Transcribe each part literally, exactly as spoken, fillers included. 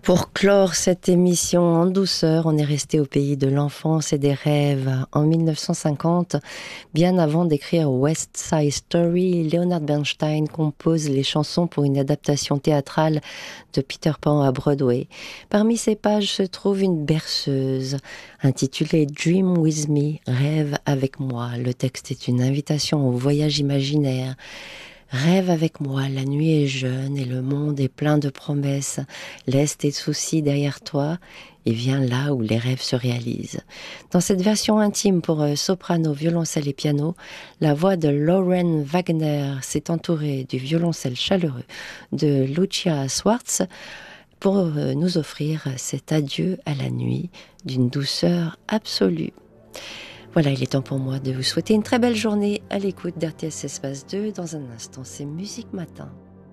Pour clore cette émission en douceur, on est resté au pays de l'enfance et des rêves. En mille neuf cent cinquante, bien avant d'écrire West Side Story, Leonard Bernstein compose les chansons pour une adaptation théâtrale de Peter Pan à Broadway. Parmi ces pages se trouve une berceuse intitulée Dream with me, rêve avec moi. Le texte est une invitation au voyage imaginaire. Rêve avec moi, la nuit est jeune et le monde est plein de promesses. Laisse tes soucis derrière toi et viens là où les rêves se réalisent. Dans cette version intime pour soprano, violoncelle et piano, la voix de Lauren Wagner s'est entourée du violoncelle chaleureux de Lucia Swartz pour nous offrir cet adieu à la nuit d'une douceur absolue. Voilà, il est temps pour moi de vous souhaiter une très belle journée à l'écoute d'R T S Espace deux. Dans un instant, c'est Musique Matin.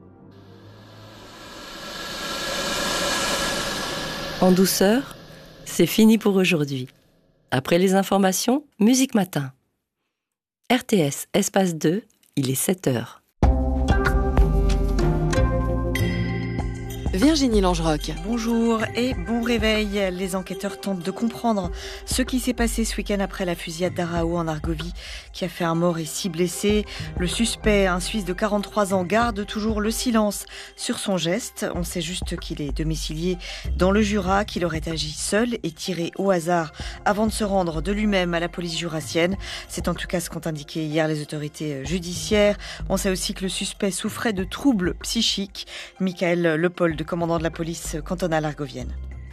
En douceur, c'est fini pour aujourd'hui. Après les informations, Musique Matin. R T S Espace deux, il est sept heures. Virginie Langeroc. Bonjour et bon réveil. Les enquêteurs tentent de comprendre ce qui s'est passé ce week-end après la fusillade d'Arao en Argovie qui a fait un mort et six blessés. Le suspect, un Suisse de quarante-trois ans, garde toujours le silence sur son geste. On sait juste qu'il est domicilié dans le Jura, qu'il aurait agi seul et tiré au hasard avant de se rendre de lui-même à la police jurassienne. C'est en tout cas ce qu'ont indiqué hier les autorités judiciaires. On sait aussi que le suspect souffrait de troubles psychiques. Michael Lepold, commandant de la police cantonale argovienne.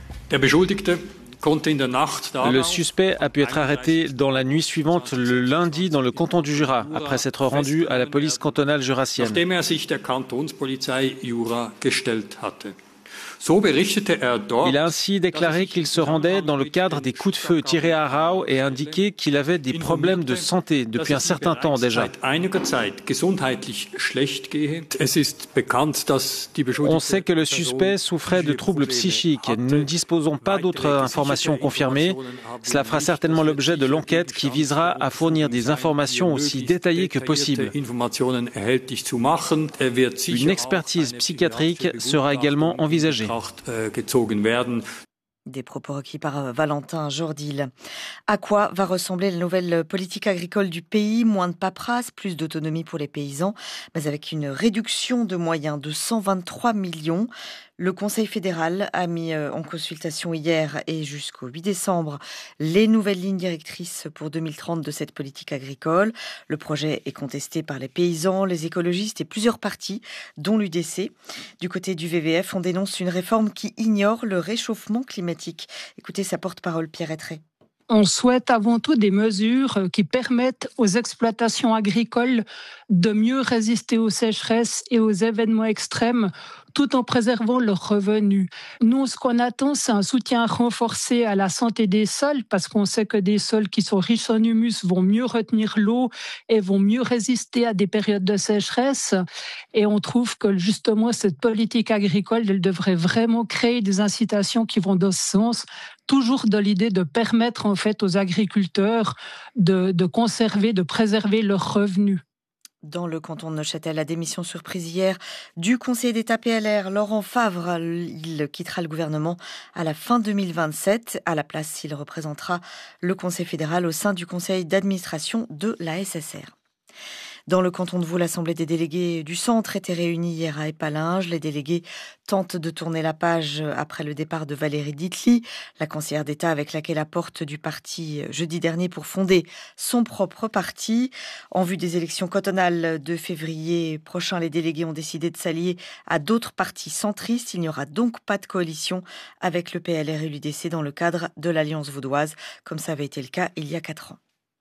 Le suspect a pu être arrêté dans la nuit suivante, le lundi, dans le canton du Jura, après s'être rendu à la police cantonale jurassienne. Il a ainsi déclaré qu'il se rendait dans le cadre des coups de feu tirés à Arao et indiqué qu'il avait des problèmes de santé depuis un certain temps déjà. On sait que le suspect souffrait de troubles psychiques. Nous ne disposons pas d'autres informations confirmées. Cela fera certainement l'objet de l'enquête qui visera à fournir des informations aussi détaillées que possible. Une expertise psychiatrique sera également envisagée. Des propos requis par Valentin Jourdil. À quoi va ressembler la nouvelle politique agricole du pays? Moins de paperasse, plus d'autonomie pour les paysans, mais avec une réduction de moyens de cent vingt-trois millions. Le Conseil fédéral a mis en consultation hier et jusqu'au huit décembre les nouvelles lignes directrices pour deux mille trente de cette politique agricole. Le projet est contesté par les paysans, les écologistes et plusieurs partis, dont l'U D C. Du côté du V V F, on dénonce une réforme qui ignore le réchauffement climatique. Écoutez sa porte-parole, Pierre Hétret. On souhaite avant tout des mesures qui permettent aux exploitations agricoles de mieux résister aux sécheresses et aux événements extrêmes, tout en préservant leurs revenus. Nous, ce qu'on attend, c'est un soutien renforcé à la santé des sols, parce qu'on sait que des sols qui sont riches en humus vont mieux retenir l'eau et vont mieux résister à des périodes de sécheresse. Et on trouve que justement, cette politique agricole, elle devrait vraiment créer des incitations qui vont dans ce sens, toujours dans l'idée de permettre en fait aux agriculteurs de, de conserver, de préserver leurs revenus. Dans le canton de Neuchâtel, la démission surprise hier du conseiller d'État P L R, Laurent Favre. Il quittera le gouvernement à la fin deux mille vingt-sept. À la place, il représentera le Conseil fédéral au sein du conseil d'administration de la S S R. Dans le canton de Vaud, l'Assemblée des délégués du centre était réunie hier à Épalinges. Les délégués tentent de tourner la page après le départ de Valérie Ditli, la conseillère d'État avec laquelle la porte du parti jeudi dernier pour fonder son propre parti. En vue des élections cantonales de février prochain, les délégués ont décidé de s'allier à d'autres partis centristes. Il n'y aura donc pas de coalition avec le P L R et l'U D C dans le cadre de l'Alliance vaudoise, comme ça avait été le cas il y a quatre ans.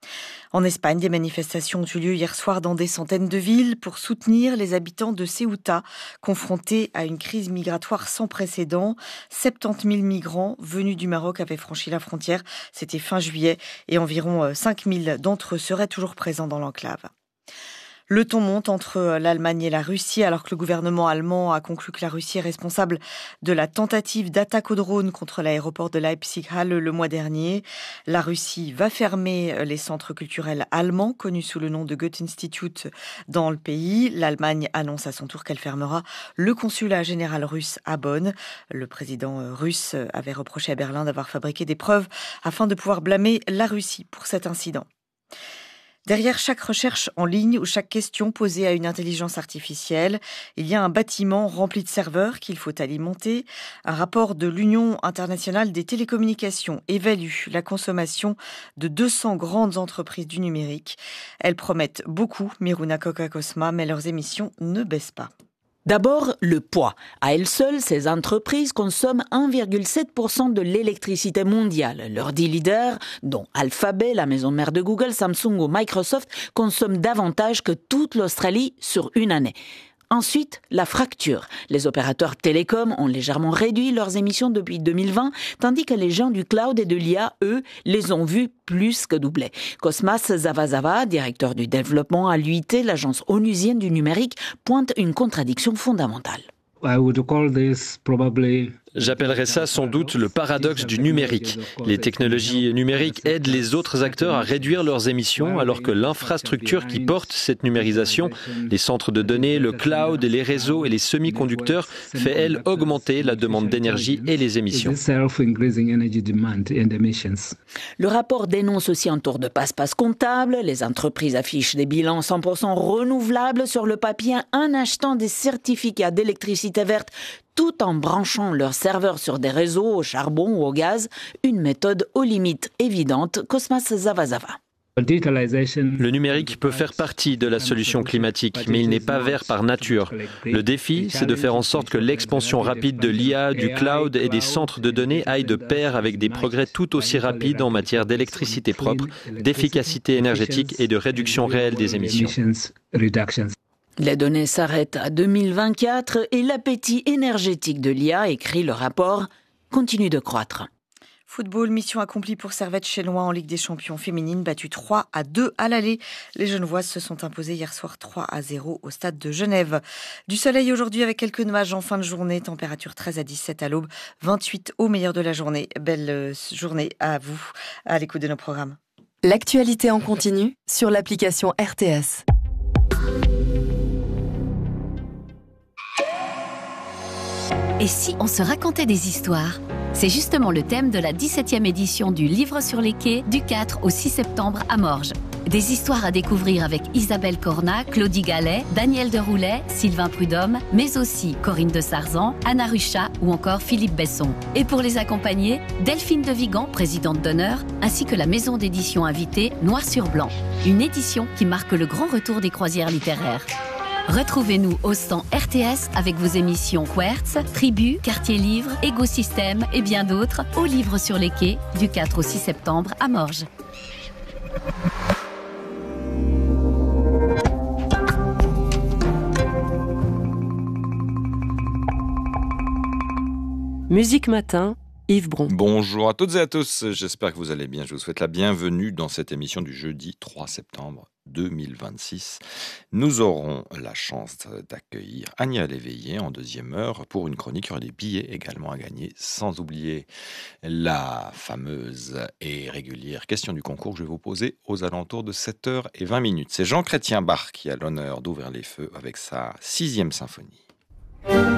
En Espagne, des manifestations ont eu lieu hier soir dans des centaines de villes pour soutenir les habitants de Ceuta, confrontés à une crise migratoire sans précédent. soixante-dix mille migrants venus du Maroc avaient franchi la frontière, c'était fin juillet, et environ cinq mille d'entre eux seraient toujours présents dans l'enclave. Le ton monte entre l'Allemagne et la Russie alors que le gouvernement allemand a conclu que la Russie est responsable de la tentative d'attaque au drone contre l'aéroport de Leipzig-Halle le mois dernier. La Russie va fermer les centres culturels allemands connus sous le nom de Goethe-Institut dans le pays. L'Allemagne annonce à son tour qu'elle fermera le consulat général russe à Bonn. Le président russe avait reproché à Berlin d'avoir fabriqué des preuves afin de pouvoir blâmer la Russie pour cet incident. Derrière chaque recherche en ligne ou chaque question posée à une intelligence artificielle, il y a un bâtiment rempli de serveurs qu'il faut alimenter. Un rapport de l'Union internationale des télécommunications évalue la consommation de deux cents grandes entreprises du numérique. Elles promettent beaucoup, Miruna Koka-Cosma, mais leurs émissions ne baissent pas. D'abord, le poids. À elles seules, ces entreprises consomment un virgule sept pour cent de l'électricité mondiale. Leurs dix leaders, dont Alphabet, la maison mère de Google, Samsung ou Microsoft, consomment davantage que toute l'Australie sur une année. Ensuite, la fracture. Les opérateurs télécoms ont légèrement réduit leurs émissions depuis deux mille vingt, tandis que les gens du cloud et de l'I A, eux, les ont vus plus que doubler. Cosmas Zavazava, directeur du développement à l'U I T, l'agence onusienne du numérique, pointe une contradiction fondamentale. I would call this probably J'appellerais ça sans doute le paradoxe du numérique. Les technologies numériques aident les autres acteurs à réduire leurs émissions alors que l'infrastructure qui porte cette numérisation, les centres de données, le cloud, les réseaux et les semi-conducteurs, fait elle augmenter la demande d'énergie et les émissions. Le rapport dénonce aussi un tour de passe-passe comptable. Les entreprises affichent des bilans cent pour cent renouvelables sur le papier en achetant des certificats d'électricité verte tout en branchant leurs serveurs sur des réseaux au charbon ou au gaz, une méthode aux limites évidentes, Cosmas Zavazava. Le numérique peut faire partie de la solution climatique, mais il n'est pas vert par nature. Le défi, c'est de faire en sorte que l'expansion rapide de l'I A, du cloud et des centres de données aille de pair avec des progrès tout aussi rapides en matière d'électricité propre, d'efficacité énergétique et de réduction réelle des émissions. Les données s'arrêtent à deux mille vingt-quatre et l'appétit énergétique de l'I A, écrit le rapport, continue de croître. Football, mission accomplie pour Servette Chélois en Ligue des Champions féminines, battue trois à deux à l'aller. Les Genevoises se sont imposées hier soir trois à zéro au stade de Genève. Du soleil aujourd'hui avec quelques nuages en fin de journée, température treize à dix-sept à l'aube, vingt-huit au meilleur de la journée. Belle journée à vous, à l'écoute de nos programmes. L'actualité en continu sur l'application R T S. Et si on se racontait des histoires ? C'est justement le thème de la dix-septième édition du Livre sur les quais du quatre au six septembre à Morges. Des histoires à découvrir avec Isabelle Cornat, Claudie Gallet, Daniel Deroulet, Sylvain Prudhomme, mais aussi Corinne de Sarzan, Anna Ruchat ou encore Philippe Besson. Et pour les accompagner, Delphine de Vigan, présidente d'honneur, ainsi que la maison d'édition invitée Noir sur Blanc. Une édition qui marque le grand retour des croisières littéraires. Retrouvez-nous au stand R T S avec vos émissions Quertz, Tribu, Quartier Livre, Écosystème et bien d'autres au Livre sur les quais du quatre au six septembre à Morges. Musique Matin, Yves Bron. Bonjour à toutes et à tous, j'espère que vous allez bien. Je vous souhaite la bienvenue dans cette émission du jeudi trois septembre deux mille vingt-six. Nous aurons la chance d'accueillir Ania Léveillé en deuxième heure pour une chronique. Il y aura des billets également à gagner, sans oublier la fameuse et régulière question du concours que je vais vous poser aux alentours de sept heures vingt minutes. C'est Jean-Chrétien Bach qui a l'honneur d'ouvrir les feux avec sa sixième symphonie.